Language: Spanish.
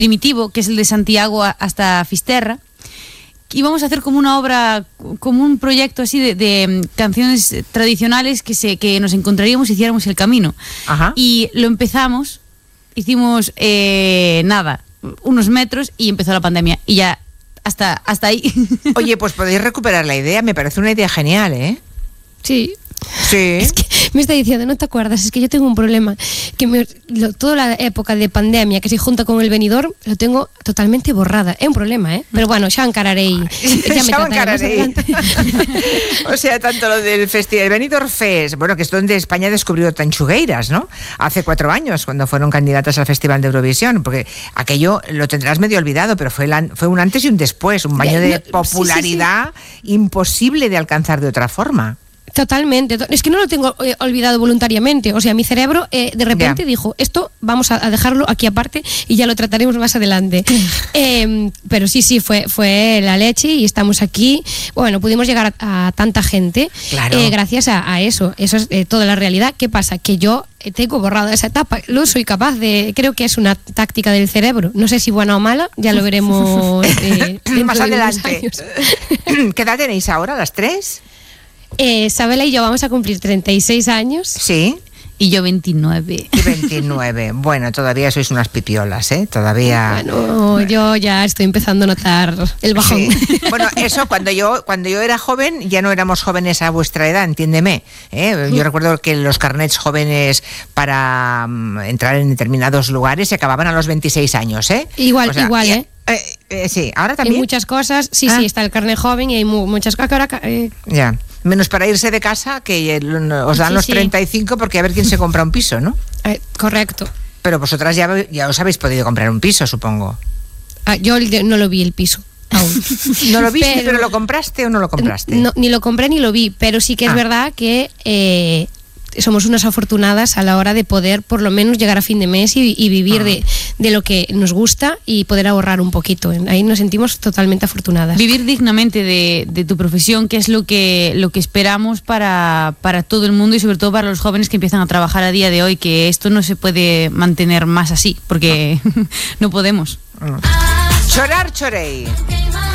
primitivo, que es el de Santiago hasta Fisterra. Íbamos a hacer como una obra, como un proyecto así de canciones tradicionales que nos encontraríamos y hiciéramos el camino. Ajá. Y lo empezamos, hicimos unos metros y empezó la pandemia. Y ya hasta ahí. Oye, pues podéis recuperar la idea, me parece una idea genial, ¿eh? Sí. Sí. Es que me está diciendo, no te acuerdas, es que yo tengo un problema, que toda la época de pandemia que se junta con el Benidorm, lo tengo totalmente borrada. Es un problema, ¿eh? Pero bueno, xa encararei. Ya me trataré. O sea, tanto lo del festival Benidorm Fest, bueno, que es donde España descubrió Tanchugueiras, ¿no? Hace 4 años, cuando fueron candidatas al Festival de Eurovisión, porque aquello lo tendrás medio olvidado, pero fue un antes y un después, un baño de popularidad imposible de alcanzar de otra forma. Totalmente, es que no lo tengo olvidado voluntariamente, o sea, mi cerebro de repente dijo, esto vamos a dejarlo aquí aparte y ya lo trataremos más adelante. Pero sí, fue la leche y estamos aquí. Bueno, pudimos llegar a tanta gente, claro. Gracias a eso. Eso es toda la realidad. ¿Qué pasa? Que yo tengo borrado esa etapa, no soy capaz creo que es una táctica del cerebro, no sé si buena o mala, ya lo veremos más adelante. ¿Qué edad tenéis ahora, las 3? Sabela y yo vamos a cumplir 36 años. Sí. Y yo 29. Y 29. Bueno, todavía sois unas pipiolas, ¿eh? Todavía. Bueno, yo ya estoy empezando a notar el bajón. Sí. Bueno, eso cuando yo era joven, ya no éramos jóvenes a vuestra edad, entiéndeme. Yo recuerdo que los carnets jóvenes para entrar en determinados lugares se acababan a los 26 años, ¿eh? Igual, ¿eh? Sí, ahora también. Hay muchas cosas, sí, está el carnet joven y hay muchas cosas que ahora... Ya. Menos para irse de casa, que os dan los 35 porque a ver quién se compra un piso, ¿no? Correcto. Pero vosotras ya os habéis podido comprar un piso, supongo. Yo no lo vi el piso aún. ¿No lo viste, pero lo compraste o no lo compraste? No, ni lo compré ni lo vi, pero sí que es verdad que somos unas afortunadas a la hora de poder por lo menos llegar a fin de mes y vivir de lo que nos gusta y poder ahorrar un poquito. Ahí nos sentimos totalmente afortunadas. Vivir dignamente de tu profesión, que es lo que esperamos para todo el mundo y sobre todo para los jóvenes que empiezan a trabajar a día de hoy, que esto no se puede mantener más así, porque no podemos. Chorar, chorei.